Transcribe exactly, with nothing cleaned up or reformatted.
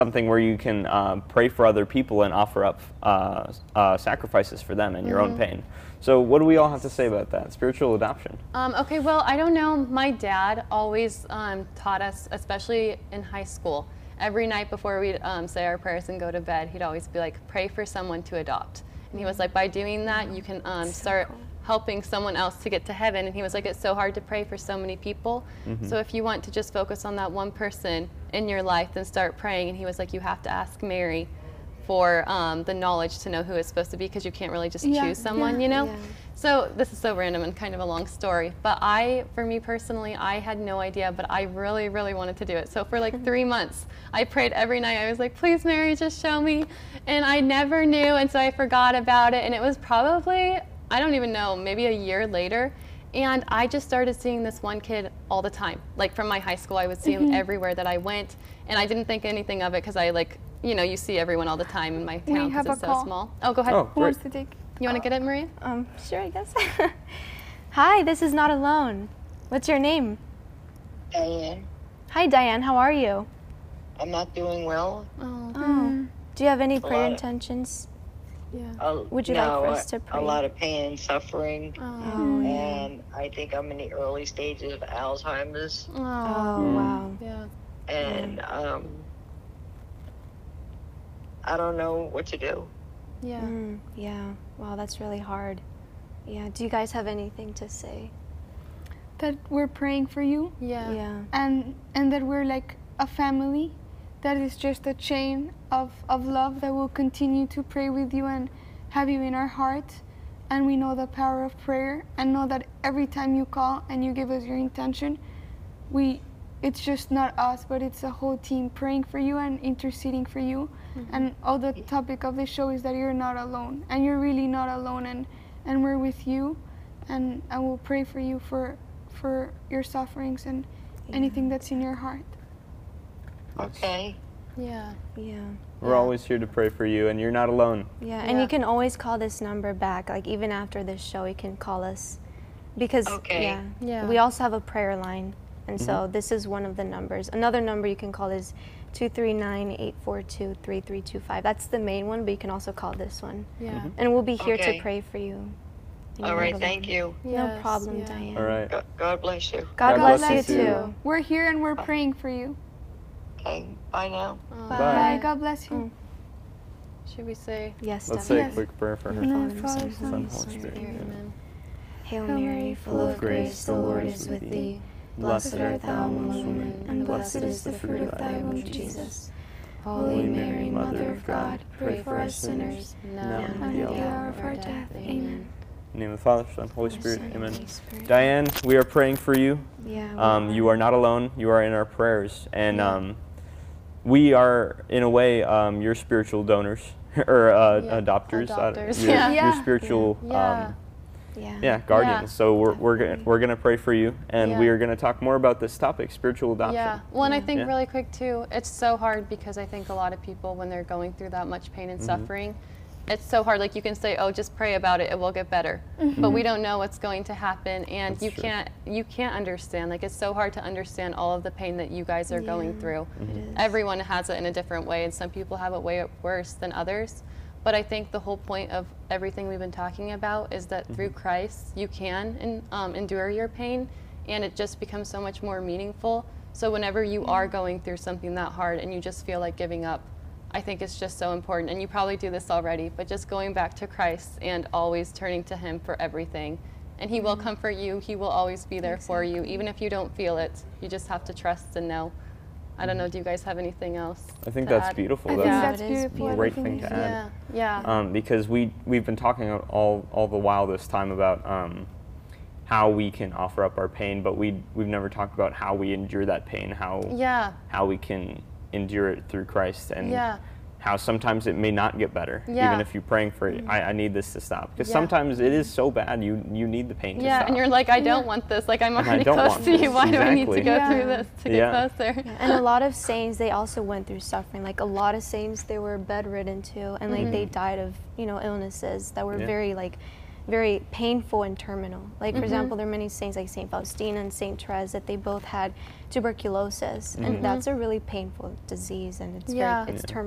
something where you can uh, pray for other people and offer up uh, uh, sacrifices for them and your Mm-hmm. own pain. So what do we all have to say about that? Spiritual adoption. Um, okay, well, I don't know. My dad always um, taught us, especially in high school, every night before we'd um, say our prayers and go to bed, he'd always be like, pray for someone to adopt. And he was like, by doing that, you can um, start helping someone else to get to heaven. And he was like, it's so hard to pray for so many people. Mm-hmm. So if you want to just focus on that one person in your life, then start praying. And he was like, you have to ask Mary for um, the knowledge to know who it's supposed to be, because you can't really just Yeah, choose someone, yeah. you know? Yeah. So this is so random and kind of a long story, but I, for me personally, I had no idea, but I really, really wanted to do it. So for like three months, I prayed every night. I was like, please, Mary, just show me. And I never knew, and so I forgot about it. And it was probably, I don't even know, maybe a year later. And I just started seeing this one kid all the time. Like from my high school, I would see him everywhere that I went. And I didn't think anything of it because I like, you know, you see everyone all the time in my We town have because it's a so call. small. Oh, go ahead. Oh, Who great. wants to take? You want to get it, Maria? Um, sure, I guess. Hi, this is Not Alone. What's your name? Diane, Hi, Diane. How are you? I'm not doing well. Oh, Oh. Do you have any prayer lot. intentions? yeah. A- Would you like no, for us to a- pray? A lot of pain and suffering, Oh, yeah. and I think I'm in the early stages of Alzheimer's, Oh, Oh, wow. yeah. and um, I don't know what to do. Yeah. Mm, yeah. Wow, that's really hard. Yeah. Do you guys have anything to say? That we're praying for you, Yeah. Yeah. and and that we're like a family. That is just a chain of, of love that will continue to pray with you and have you in our heart. And we know the power of prayer, and know that every time you call and you give us your intention, we it's just not us, but it's a whole team praying for you and interceding for you. And all the topic of the show is that you're not alone, and you're really not alone, and, and we're with you, and I will pray for you for for your sufferings and anything that's in your heart. Okay. Yeah. Yeah. We're always here to pray for you, and you're not alone. Yeah, and Yeah. you can always call this number back. Like even after this show, you can call us, because Okay. yeah, Yeah. we also have a prayer line, and so this is one of the numbers. Another number you can call is two three nine, eight four two, three three two five. That's the main one, but you can also call this one, Yeah. and we'll be here Okay. to pray for you. And All you're right. not Thank alone. you. No Yes, problem, yeah. Diane. All right. God, God bless you. God, God bless, bless you you too. too. We're here and we're praying for you. Okay. Bye now. Oh, Bye. Bye. God bless you. Should we say Yes, Let's say definitely. a quick prayer for her. No, Father, Father, Son, Son, Son, Holy Holy Spirit. Spirit. Amen. Amen. Hail Hail Mary, Mary, full of grace, the Lord is with thee. Blessed art thou among women, and blessed is the fruit of thy womb, Jesus. Holy Mary, Mother of God, pray for us sinners, now and And at at the hour of our death. Amen. In the name of the Father, Son, Holy Spirit. Son, Amen. Holy Spirit. Diane, we are praying for you. Yeah. we Um, you are not alone. You are in our prayers, and Yeah. um, we are, in a way, um, your spiritual donors or uh, Yeah, adopters. uh, adopters, your, yeah. your Yeah. spiritual, Yeah. Um, Yeah. yeah, guardians. Yeah. So we're we're gonna we're gonna pray for you, and we Yeah. are gonna talk more about this topic, spiritual adoption. Yeah. Well, and I think Yeah. really quick too, it's so hard because I think a lot of people, when they're going through that much pain and Mm-hmm. suffering, it's so hard. Like you can say, "Oh, just pray about it; it will get better," but we don't know what's going to happen, and That's you true. can't you can't understand. Like it's so hard to understand all of the pain that you guys are going Yeah. through. Mm-hmm. It is. Everyone has it in a different way, and some people have it way worse than others. But I think the whole point of everything we've been talking about is that through Christ you can en- um, endure your pain, and it just becomes so much more meaningful. So whenever you are going through something that hard and you just feel like giving up, I think it's just so important. And you probably do this already, but just going back to Christ and always turning to Him for everything. And He will comfort you. He will always be there for you, even if you don't feel it. You just have to trust and know. I don't know. Do you guys have anything else? I think to that's add? beautiful. I That's think Yeah, that's it is beautiful. a great Everything thing to you add. said. Yeah. Yeah. um, because we we've been talking all all the while this time about um, how we can offer up our pain, but we we've never talked about how we endure that pain, how Yeah. how we can endure it through Christ, and Yeah. how sometimes it may not get better, Yeah. even if you're praying for it. I, I need this to stop, because Yeah. sometimes it is so bad you you need the pain to Yeah, stop. and you're like, I don't want this. Like, I'm And I already don't close want to you. this. Why do I need to Exactly. go Yeah. through this to get Yeah. closer? And a lot of saints, they also went through suffering. Like a lot of saints, they were bedridden too, and like they died of, you know, illnesses that were Yeah. very like very painful and terminal. Like, for example, there are many saints like Saint Faustina and Saint Therese that they both had tuberculosis, and that's a really painful disease, and it's Yeah. very, it's terminal.